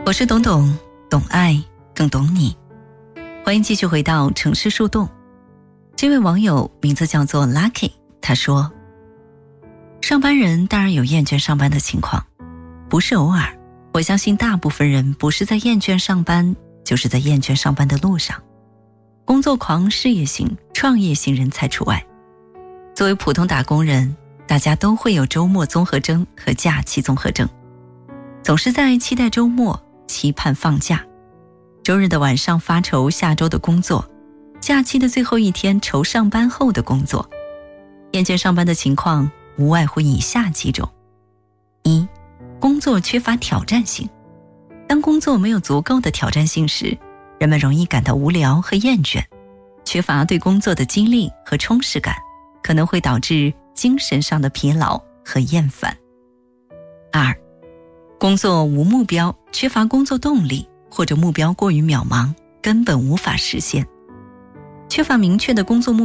我是懂懂，懂爱更懂你。欢迎继续回到城市树洞。这位网友名字叫做 Lucky， 他说，上班人当然有厌倦上班的情况，不是偶尔，我相信大部分人不是在厌倦上班，就是在厌倦上班的路上。工作狂、事业型、创业型人才除外。作为普通打工人，大家都会有周末综合征和假期综合征，总是在期待周末，期盼放假。周日的晚上发愁下周的工作，假期的最后一天愁上班后的工作。厌倦上班的情况无外乎以下几种：一、工作缺乏挑战性。当工作没有足够的挑战性时，人们容易感到无聊和厌倦，缺乏对工作的激励和充实感，可能会导致精神上的疲劳和厌烦。二、工作无目标，缺乏工作动力，或者目标过于渺茫，根本无法实现。缺乏明确的工作目标